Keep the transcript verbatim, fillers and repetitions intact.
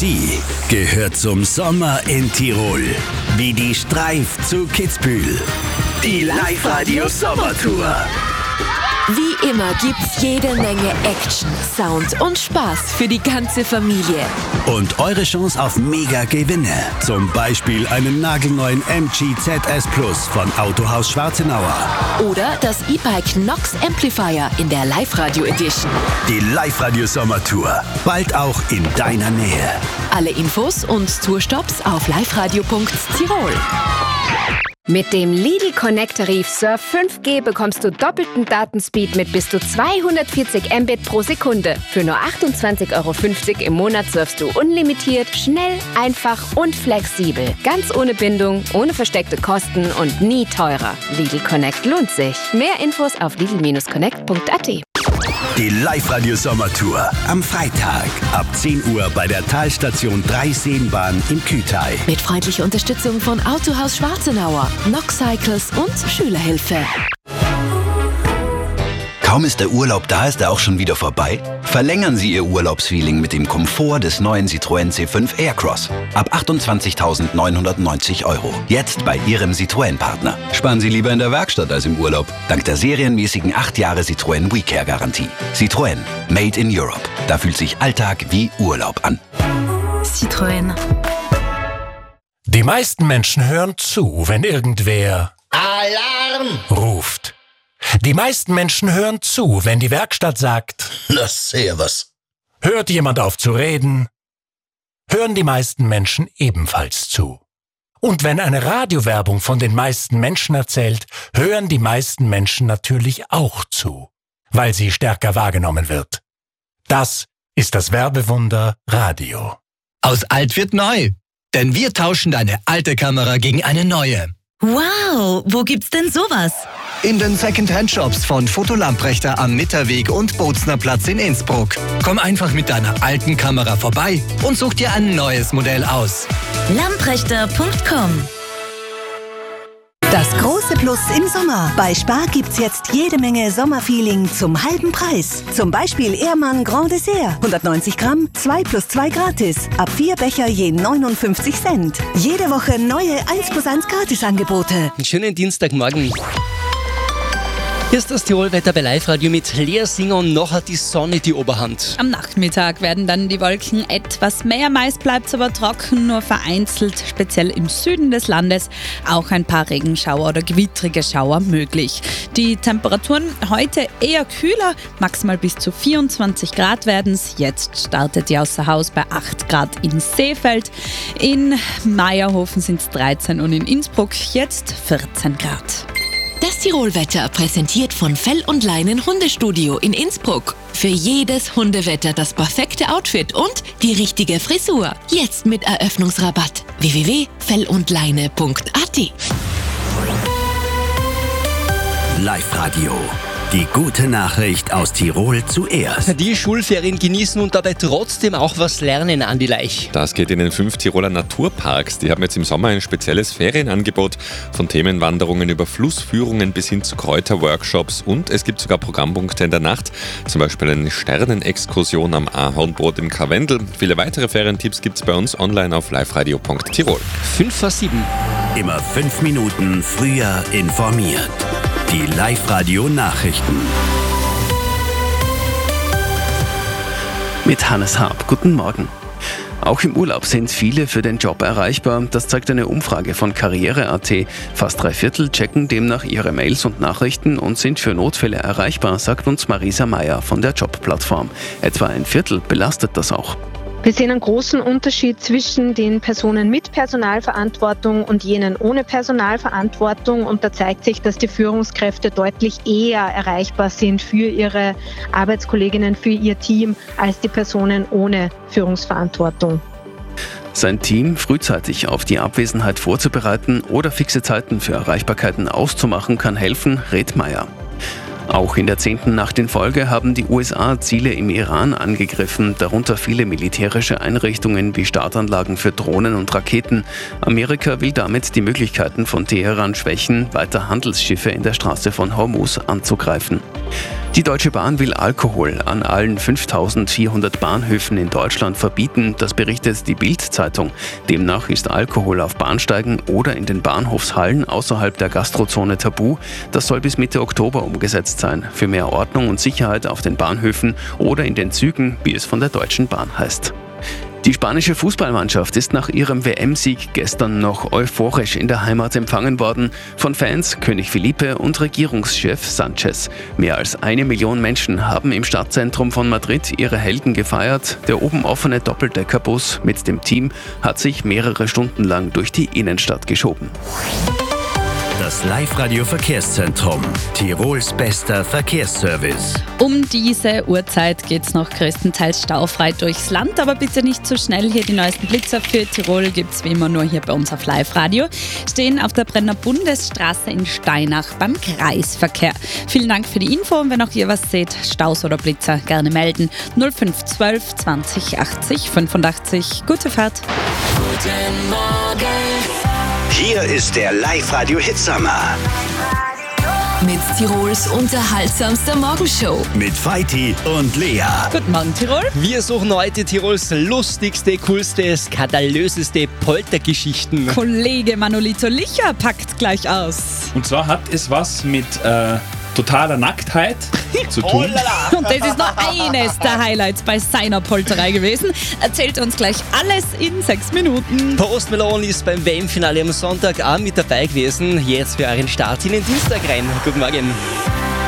Sie gehört zum Sommer in Tirol. Wie die Streif zu Kitzbühel. Die Live-Radio-Sommertour. Wie immer gibt's jede Menge Action, Sound und Spaß für die ganze Familie. Und eure Chance auf Mega-Gewinne. Zum Beispiel einen nagelneuen M G Z S Plus von Autohaus Schwarzenauer. Oder das E-Bike Nox Amplifier in der Live-Radio Edition. Die Live-Radio-Sommertour. Bald auch in deiner Nähe. Alle Infos und Tourstops auf liveradio punkt tirol. Mit dem Lidl Connect Tarif Surf fünf G bekommst du doppelten Datenspeed mit bis zu zweihundertvierzig Mbit pro Sekunde. Für nur achtundzwanzig Euro fünfzig im Monat surfst du unlimitiert, schnell, einfach und flexibel. Ganz ohne Bindung, ohne versteckte Kosten und nie teurer. Lidl Connect lohnt sich. Mehr Infos auf lidl Bindestrich connect punkt a t. Die Live-Radio-Sommertour am Freitag ab zehn Uhr bei der Talstation Dreiseenbahn in Kütai. Mit freundlicher Unterstützung von Autohaus Schwarzenauer, Nox Cycles und Schülerhilfe. Kaum ist der Urlaub da, ist er auch schon wieder vorbei? Verlängern Sie Ihr Urlaubsfeeling mit dem Komfort des neuen Citroën C fünf Aircross. Ab achtundzwanzigtausendneunhundertneunzig Euro. Jetzt bei Ihrem Citroën-Partner. Sparen Sie lieber in der Werkstatt als im Urlaub. Dank der serienmäßigen acht Jahre Citroën WeCare-Garantie. Citroën. Made in Europe. Da fühlt sich Alltag wie Urlaub an. Citroën. Die meisten Menschen hören zu, wenn irgendwer Alarm ruft. Die meisten Menschen hören zu, wenn die Werkstatt sagt, na servus. Hört jemand auf zu reden, hören die meisten Menschen ebenfalls zu. Und wenn eine Radiowerbung von den meisten Menschen erzählt, hören die meisten Menschen natürlich auch zu, weil sie stärker wahrgenommen wird. Das ist das Werbewunder Radio. Aus alt wird neu, denn wir tauschen deine alte Kamera gegen eine neue. Wow, wo gibt's denn sowas? In den Second-Hand-Shops von Fotolamprechter am Mitterweg und Bozner Platz in Innsbruck. Komm einfach mit deiner alten Kamera vorbei und such dir ein neues Modell aus. lamprechter punkt com. Das große Plus im Sommer. Bei Spar gibt's jetzt jede Menge Sommerfeeling zum halben Preis. Zum Beispiel Ehrmann Grand Dessert. hundertneunzig Gramm, zwei plus zwei gratis. Ab vier Becher je neunundfünfzig Cent. Jede Woche neue eins plus eins Gratisangebote. Einen schönen Dienstagmorgen. Hier ist das Tirolwetter bei Live-Radio mit Lea Singer und noch hat die Sonne die Oberhand. Am Nachmittag werden dann die Wolken etwas mehr, meist bleibt es aber trocken, nur vereinzelt, speziell im Süden des Landes, auch ein paar Regenschauer oder gewittrige Schauer möglich. Die Temperaturen heute eher kühler, maximal bis zu vierundzwanzig Grad werden es. Jetzt startet die Außerhaus bei acht Grad in Seefeld, in Meierhofen sind es dreizehn und in Innsbruck jetzt vierzehn Grad. Das Tirolwetter präsentiert von Fell und Leinen Hundestudio in Innsbruck. Für jedes Hundewetter das perfekte Outfit und die richtige Frisur. Jetzt mit Eröffnungsrabatt. w w w punkt fell und leine punkt a t. Live-Radio. Die gute Nachricht aus Tirol zuerst. Die Schulferien genießen und dabei trotzdem auch was lernen, Andi Leich. Das geht in den fünf Tiroler Naturparks. Die haben jetzt im Sommer ein spezielles Ferienangebot von Themenwanderungen über Flussführungen bis hin zu Kräuterworkshops und es gibt sogar Programmpunkte in der Nacht, zum Beispiel eine Sternenexkursion am Ahornbrot im Karwendel. Viele weitere Ferientipps gibt es bei uns online auf liveradio punkt tirol. fünf vor sieben. Immer fünf Minuten früher informiert. Die Live-Radio-Nachrichten. Mit Hannes Haab. Guten Morgen. Auch im Urlaub sind viele für den Job erreichbar. Das zeigt eine Umfrage von Karriere punkt a t. Fast drei Viertel checken demnach ihre Mails und Nachrichten und sind für Notfälle erreichbar, sagt uns Marisa Meyer von der Jobplattform. Etwa ein Viertel belastet das auch. Wir sehen einen großen Unterschied zwischen den Personen mit Personalverantwortung und jenen ohne Personalverantwortung. Und da zeigt sich, dass die Führungskräfte deutlich eher erreichbar sind für ihre Arbeitskolleginnen, für ihr Team, als die Personen ohne Führungsverantwortung. Sein Team frühzeitig auf die Abwesenheit vorzubereiten oder fixe Zeiten für Erreichbarkeiten auszumachen, kann helfen, rät Meyer. Auch in der zehnten Nacht in Folge haben die U S A Ziele im Iran angegriffen, darunter viele militärische Einrichtungen wie Startanlagen für Drohnen und Raketen. Amerika will damit die Möglichkeiten von Teheran schwächen, weiter Handelsschiffe in der Straße von Hormuz anzugreifen. Die Deutsche Bahn will Alkohol an allen fünftausendvierhundert Bahnhöfen in Deutschland verbieten, das berichtet die Bild-Zeitung. Demnach ist Alkohol auf Bahnsteigen oder in den Bahnhofshallen außerhalb der Gastrozone tabu. Das soll bis Mitte Oktober umgesetzt sein, für mehr Ordnung und Sicherheit auf den Bahnhöfen oder in den Zügen, wie es von der Deutschen Bahn heißt. Die spanische Fußballmannschaft ist nach ihrem W M-Sieg gestern noch euphorisch in der Heimat empfangen worden von Fans, König Felipe und Regierungschef Sanchez. Mehr als eine Million Menschen haben im Stadtzentrum von Madrid ihre Helden gefeiert. Der oben offene Doppeldeckerbus mit dem Team hat sich mehrere Stunden lang durch die Innenstadt geschoben. Das Live-Radio-Verkehrszentrum. Tirols bester Verkehrsservice. Um diese Uhrzeit geht es noch größtenteils staufrei durchs Land, aber bitte nicht zu schnell. Hier die neuesten Blitzer für Tirol gibt es wie immer nur hier bei uns auf Live-Radio. Stehen auf der Brenner Bundesstraße in Steinach beim Kreisverkehr. Vielen Dank für die Info und wenn auch ihr was seht, Staus oder Blitzer, gerne melden. null fünf zwölf zwanzig achtzig fünfundachtzig. Gute Fahrt. Guten Morgen. Hier ist der Live-Radio-Hitsommer. Mit Tirols unterhaltsamster Morgenshow. Mit Feiti und Lea. Guten Morgen, Tirol. Wir suchen heute Tirols lustigste, coolste, skandalöseste Poltergeschichten. Kollege Manolito Licher packt gleich aus. Und zwar hat es was mit äh, totaler Nacktheit zu tun. Oh, und das ist nur eines der Highlights bei seiner Polterei gewesen. Erzählt uns gleich alles in sechs Minuten. Post Malone ist beim W M-Finale am Sonntag auch mit dabei gewesen. Jetzt für euren Start in den Dienstag rein. Guten Morgen.